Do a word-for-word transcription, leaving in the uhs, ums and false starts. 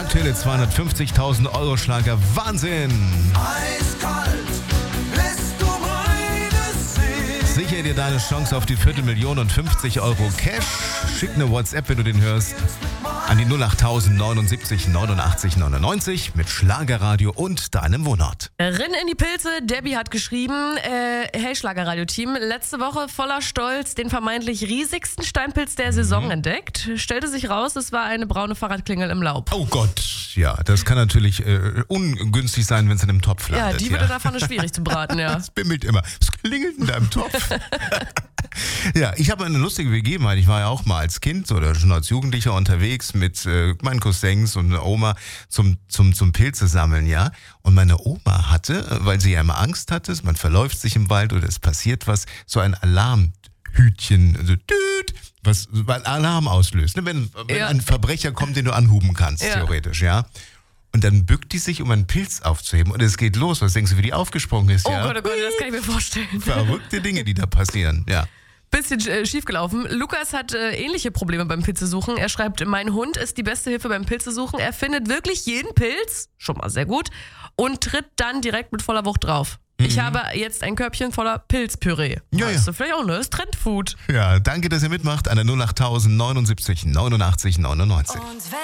Tele zweihundertfünfzigtausend Euro Schlager. Wahnsinn! Eiskalt lässt du meine Seele. Sicher dir deine Chance auf die Viertelmillion und fünfzig Euro Cash. Schick eine WhatsApp, wenn du den hörst, an die null acht null null neunundsiebzig neunundachtzig neunundneunzig mit Schlagerradio und deinem Wohnort. Rinn in die Pilze. Debbie hat geschrieben, äh, hey Schlagerradio-Team, letzte Woche voller Stolz den vermeintlich riesigsten Steinpilz der Saison mhm. entdeckt. Stellte sich raus, es war eine braune Fahrradklingel im Laub. Oh Gott, ja, das kann natürlich äh, ungünstig sein, wenn es in einem Topf landet. Ja, die wird ja. in der Pfanne schwierig zu braten, ja. Das bimmelt immer. Was klingelt in deinem Topf? Ja, ich habe eine lustige Begebenheit. Ich war ja auch mal als Kind oder schon als Jugendlicher unterwegs mit äh, meinen Cousins und einer Oma zum, zum, zum Pilze sammeln, ja. Und meine Oma hatte, weil sie ja immer Angst hatte, man verläuft sich im Wald oder es passiert was, so ein Alarmhütchen, also düt, was weil Alarm auslöst. Ne? Wenn, wenn ja. ein Verbrecher kommt, den du anhuben kannst, ja. theoretisch, ja. Und dann bückt die sich, um einen Pilz aufzuheben. Und es geht los. Was denkst du, wie die aufgesprungen ist? Oh ja? Gott, oh Gott, das kann ich mir vorstellen. Verrückte Dinge, die da passieren, ja. Bisschen äh, schiefgelaufen. Lukas hat äh, ähnliche Probleme beim Pilzesuchen. Er schreibt, mein Hund ist die beste Hilfe beim Pilzesuchen. Er findet wirklich jeden Pilz, schon mal sehr gut, und tritt dann direkt mit voller Wucht drauf. Mhm. Ich habe jetzt ein Körbchen voller Pilzpüree. Ja, weißt ja. du vielleicht auch, ne? Das ist Trendfood. Ja, danke, dass ihr mitmacht. An der null acht null neunundsiebzig neunundachtzig neunundneunzig.